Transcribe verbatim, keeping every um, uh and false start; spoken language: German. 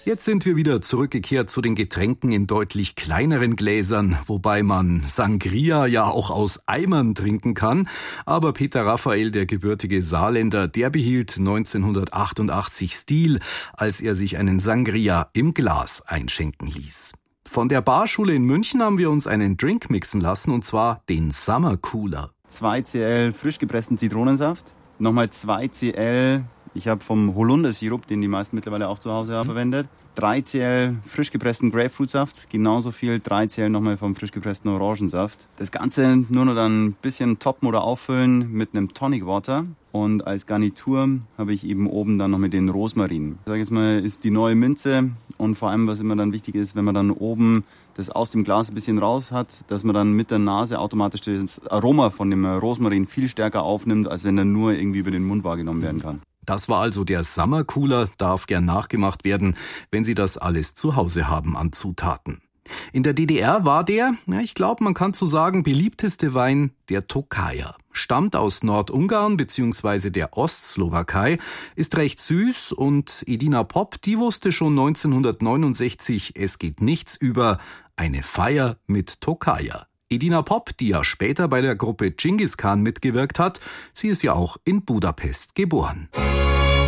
Jetzt sind wir wieder zurückgekehrt zu den Getränken in deutlich kleineren Gläsern, wobei man Sangria ja auch aus Eimern trinken kann. Aber Peter Raphael, der gebürtige Saarländer, der behielt neunzehnhundertachtundachtzig Stil, als er sich einen Sangria im Glas einschenken ließ. Von der Barschule in München haben wir uns einen Drink mixen lassen, und zwar den Summer Cooler. zwei Zentiliter frisch gepressten Zitronensaft, nochmal zwei Zentiliter, ich habe vom Holundersirup, den die meisten mittlerweile auch zu Hause haben, mhm. verwendet. drei Zentiliter frisch gepressten Grapefruitsaft, genauso viel, drei Zentiliter nochmal vom frisch gepressten Orangensaft. Das Ganze nur noch dann ein bisschen toppen oder auffüllen mit einem Tonic Water. Und als Garnitur habe ich eben oben dann noch mit den Rosmarin. Ich sage jetzt mal, ist die neue Minze. Und vor allem, was immer dann wichtig ist, wenn man dann oben das aus dem Glas ein bisschen raus hat, dass man dann mit der Nase automatisch das Aroma von dem Rosmarin viel stärker aufnimmt, als wenn er nur irgendwie über den Mund wahrgenommen werden kann. Das war also der Summer Cooler, darf gern nachgemacht werden, wenn Sie das alles zu Hause haben an Zutaten. In der D D R war der, ja, ich glaube, man kann so sagen, beliebteste Wein der Tokajer. Stammt aus Nordungarn bzw. der Ostslowakei, ist recht süß, und Edina Pop, die wusste schon neunzehnhundertneunundsechzig, es geht nichts über eine Feier mit Tokajer. Edina Pop, die ja später bei der Gruppe Dschingis Khan mitgewirkt hat, sie ist ja auch in Budapest geboren.